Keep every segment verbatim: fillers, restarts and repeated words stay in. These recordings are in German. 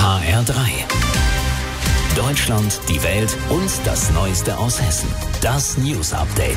H R drei. Deutschland, die Welt und das Neueste aus Hessen. Das News Update.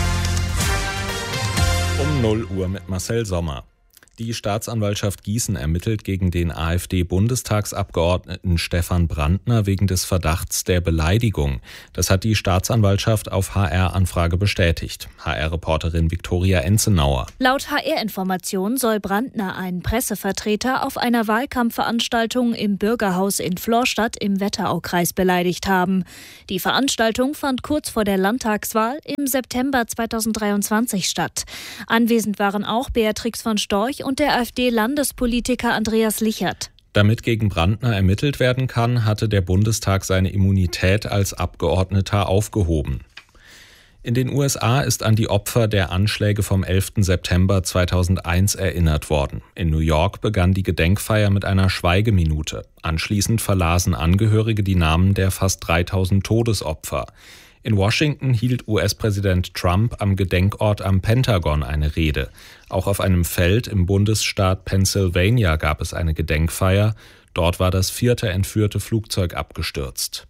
Um null Uhr mit Marcel Sommer. Die Staatsanwaltschaft Gießen ermittelt gegen den AfD-Bundestagsabgeordneten Stefan Brandner wegen des Verdachts der Beleidigung. Das hat die Staatsanwaltschaft auf H R-Anfrage bestätigt. H R-Reporterin Viktoria Enzenauer. Laut H R-Informationen soll Brandner einen Pressevertreter auf einer Wahlkampfveranstaltung im Bürgerhaus in Florstadt im Wetteraukreis beleidigt haben. Die Veranstaltung fand kurz vor der Landtagswahl im September zweitausenddreiundzwanzig statt. Anwesend waren auch Beatrix von Storch und der AfD-Landespolitiker Andreas Lichert. Damit gegen Brandner ermittelt werden kann, hatte der Bundestag seine Immunität als Abgeordneter aufgehoben. In den U S A ist an die Opfer der Anschläge vom elften September zweitausendeins erinnert worden. In New York begann die Gedenkfeier mit einer Schweigeminute. Anschließend verlasen Angehörige die Namen der fast dreitausend Todesopfer. In Washington hielt U S-Präsident Trump am Gedenkort am Pentagon eine Rede. Auch auf einem Feld im Bundesstaat Pennsylvania gab es eine Gedenkfeier. Dort war das vierte entführte Flugzeug abgestürzt.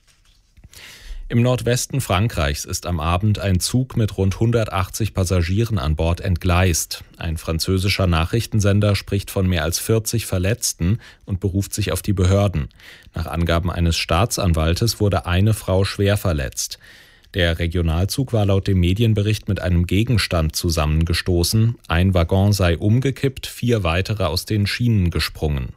Im Nordwesten Frankreichs ist am Abend ein Zug mit rund hundertachtzig Passagieren an Bord entgleist. Ein französischer Nachrichtensender spricht von mehr als vierzig Verletzten und beruft sich auf die Behörden. Nach Angaben eines Staatsanwaltes wurde eine Frau schwer verletzt. Der Regionalzug war laut dem Medienbericht mit einem Gegenstand zusammengestoßen. Ein Waggon sei umgekippt, vier weitere aus den Schienen gesprungen.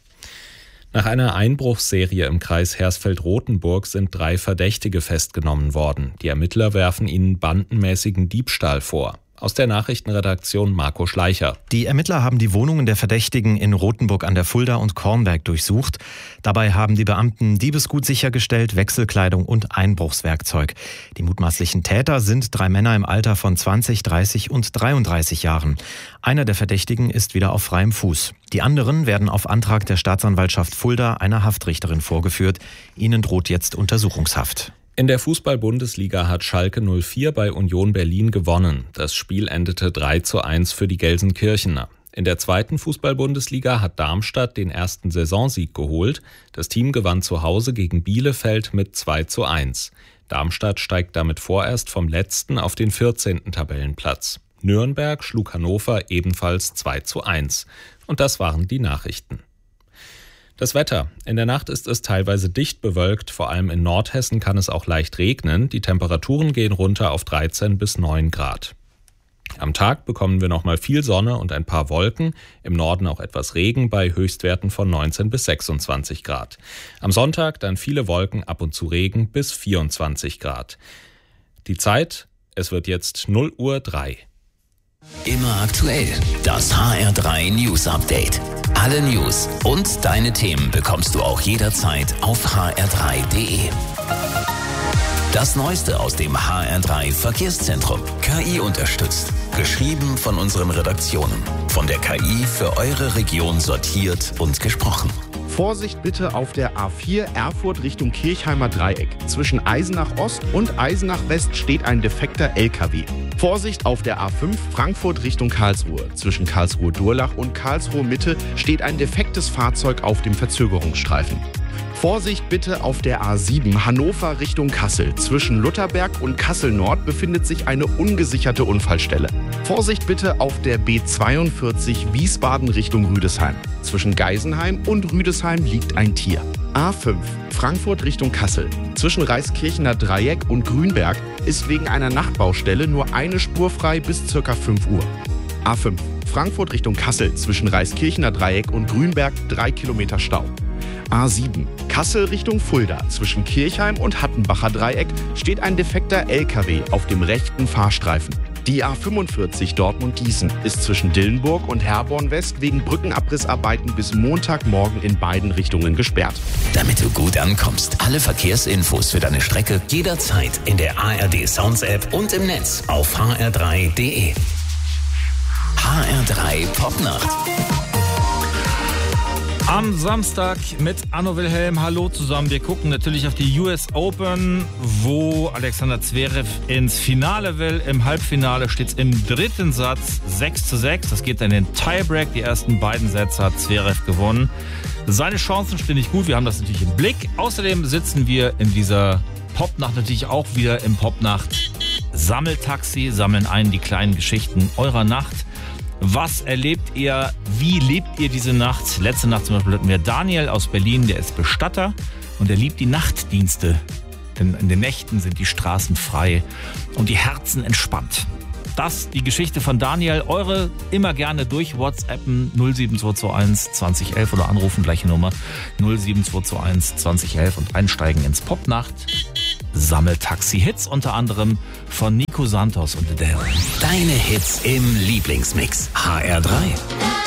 Nach einer Einbruchsserie im Kreis Hersfeld-Rotenburg sind drei Verdächtige festgenommen worden. Die Ermittler werfen ihnen bandenmäßigen Diebstahl vor. Aus der Nachrichtenredaktion Marco Schleicher. Die Ermittler haben die Wohnungen der Verdächtigen in Rotenburg an der Fulda und Kornberg durchsucht. Dabei haben die Beamten Diebesgut sichergestellt, Wechselkleidung und Einbruchswerkzeug. Die mutmaßlichen Täter sind drei Männer im Alter von zwanzig, dreißig und dreiunddreißig Jahren. Einer der Verdächtigen ist wieder auf freiem Fuß. Die anderen werden auf Antrag der Staatsanwaltschaft Fulda einer Haftrichterin vorgeführt. Ihnen droht jetzt Untersuchungshaft. In der Fußball-Bundesliga hat Schalke null vier bei Union Berlin gewonnen. Das Spiel endete drei zu eins für die Gelsenkirchener. In der zweiten Fußball-Bundesliga hat Darmstadt den ersten Saisonsieg geholt. Das Team gewann zu Hause gegen Bielefeld mit zwei zu eins. Darmstadt steigt damit vorerst vom letzten auf den vierzehnten Tabellenplatz. Nürnberg schlug Hannover ebenfalls zwei zu eins. Und das waren die Nachrichten. Das Wetter. In der Nacht ist es teilweise dicht bewölkt, vor allem in Nordhessen kann es auch leicht regnen. Die Temperaturen gehen runter auf dreizehn bis neun Grad. Am Tag bekommen wir nochmal viel Sonne und ein paar Wolken, im Norden auch etwas Regen bei Höchstwerten von neunzehn bis sechsundzwanzig Grad. Am Sonntag dann viele Wolken, ab und zu Regen bis vierundzwanzig Grad. Die Zeit, es wird jetzt null Uhr drei. Immer aktuell, das H R drei News Update. Alle News und deine Themen bekommst du auch jederzeit auf h r drei punkt d e. Das Neueste aus dem H R drei Verkehrszentrum. K I unterstützt. Geschrieben von unseren Redaktionen. Von der K I für eure Region sortiert und gesprochen. Vorsicht bitte auf der A vier Erfurt Richtung Kirchheimer Dreieck. Zwischen Eisenach Ost und Eisenach West steht ein defekter L K W. Vorsicht auf der A fünf Frankfurt Richtung Karlsruhe. Zwischen Karlsruhe-Durlach und Karlsruhe Mitte steht ein defektes Fahrzeug auf dem Verzögerungsstreifen. Vorsicht bitte auf der A sieben Hannover Richtung Kassel. Zwischen Lutherberg und Kassel Nord befindet sich eine ungesicherte Unfallstelle. Vorsicht bitte auf der B zweiundvierzig Wiesbaden Richtung Rüdesheim. Zwischen Geisenheim und Rüdesheim liegt ein Tier. A fünf Frankfurt Richtung Kassel. Zwischen Reiskirchener Dreieck und Grünberg ist wegen einer Nachtbaustelle nur eine Spur frei bis ca. fünf Uhr. A fünf Frankfurt Richtung Kassel. Zwischen Reiskirchener Dreieck und Grünberg drei Kilometer Stau. A sieben Kassel Richtung Fulda. Zwischen Kirchheim und Hattenbacher Dreieck steht ein defekter L K W auf dem rechten Fahrstreifen. Die A fünfundvierzig Dortmund-Gießen ist zwischen Dillenburg und Herborn West wegen Brückenabrissarbeiten bis Montagmorgen in beiden Richtungen gesperrt. Damit du gut ankommst, alle Verkehrsinfos für deine Strecke jederzeit in der A R D Sounds App und im Netz auf h r drei punkt d e. H R drei Popnacht. Am Samstag mit Anno Wilhelm. Hallo zusammen. Wir gucken natürlich auf die U S Open, wo Alexander Zverev ins Finale will. Im Halbfinale steht es im dritten Satz sechs zu sechs. Das geht dann in den Tiebreak. Die ersten beiden Sätze hat Zverev gewonnen. Seine Chancen stehen nicht gut, wir haben das natürlich im Blick. Außerdem sitzen wir in dieser Popnacht natürlich auch wieder im Popnacht Sammeltaxi, sammeln ein die kleinen Geschichten eurer Nacht. Was erlebt ihr? Wie lebt ihr diese Nacht? Letzte Nacht zum Beispiel hatten wir Daniel aus Berlin, der ist Bestatter und der liebt die Nachtdienste. Denn in den Nächten sind die Straßen frei und die Herzen entspannt. Das die Geschichte von Daniel. Eure immer gerne durch WhatsAppen null sieben zwei zwei eins zwanzig elf oder anrufen, gleiche Nummer null sieben zwei zwei eins zwanzig elf und einsteigen ins Popnacht Sammeltaxi-Hits, unter anderem von Nico Santos und Adele. Deine Hits im Lieblingsmix. H R drei.